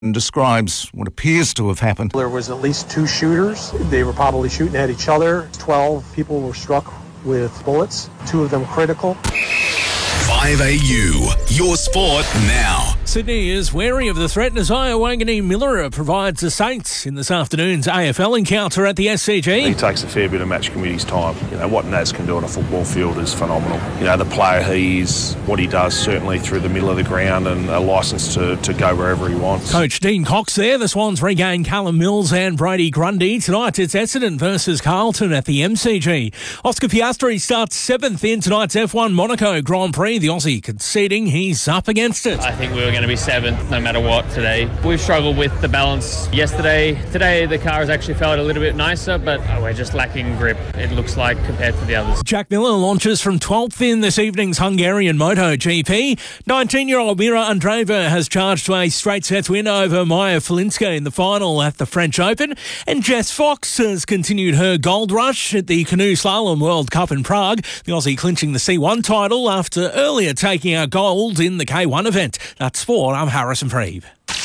and describes what appears to have happened. There was at least 2 shooters. They were probably shooting at each other. 12 people were struck with bullets, 2 of them critical. 5AU, your sport now. Sydney is wary of the threat as Iowangani Miller provides the Saints in this afternoon's AFL encounter at the SCG. He takes a fair bit of match committee's time. What Naz can do on a football field is phenomenal. The player he is, what he does certainly through the middle of the ground, and a licence to go wherever he wants. Coach Dean Cox there. The Swans regain Callum Mills and Brady Grundy. Tonight it's Essendon versus Carlton at the MCG. Oscar Piastri starts 7th in tonight's F1 Monaco Grand Prix. The Aussie conceding he's up against it. I think we were going to be 7th no matter what today. We've struggled with the balance yesterday. Today the car has actually felt a little bit nicer, but we're just lacking grip, it looks like, compared to the others. Jack Miller launches from 12th in this evening's Hungarian MotoGP. 19-year-old Mira Andreeva has charged to a straight sets win over Maya Felinska in the final at the French Open. And Jess Fox has continued her gold rush at the Canoe Slalom World Cup in Prague. The Aussie clinching the C1 title after earlier taking out gold in the K1 event. That's sport. I'm Harrison Freeb.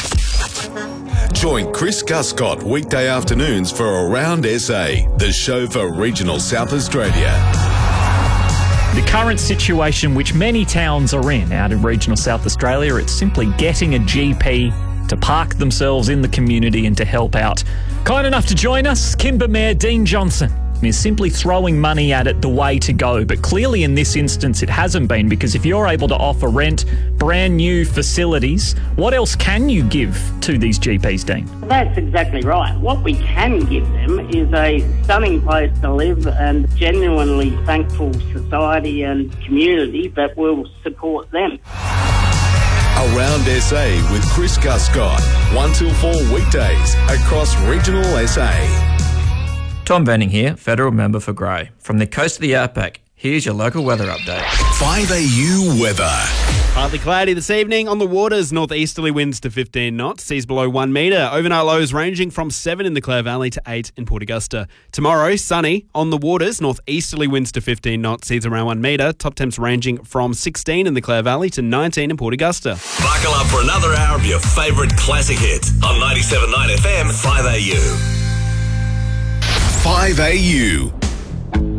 Join Chris Guscott weekday afternoons for Around SA, the show for regional South Australia. The current situation which many towns are in out in regional South Australia, it's simply getting a GP to park themselves in the community and to help out. Kind enough to join us, Kimber Mayor Dean Johnson. Is simply throwing money at it the way to go. But clearly in this instance it hasn't been, because if you're able to offer rent, brand new facilities, what else can you give to these GPs, Dean? That's exactly right. What we can give them is a stunning place to live and genuinely thankful society and community that will support them. Around SA with Chris Guscott, 1 till 4 weekdays across regional SA. Tom Benning here, Federal Member for Grey. From the coast of the Outback, here's your local weather update. 5AU weather. Partly cloudy this evening on the waters. Northeasterly winds to 15 knots. Seas below 1 metre. Overnight lows ranging from 7 in the Clare Valley to 8 in Port Augusta. Tomorrow, sunny on the waters. Northeasterly winds to 15 knots. Seas around 1 metre. Top temps ranging from 16 in the Clare Valley to 19 in Port Augusta. Buckle up for another hour of your favourite classic hits on 97.9 FM 5AU. 5AU.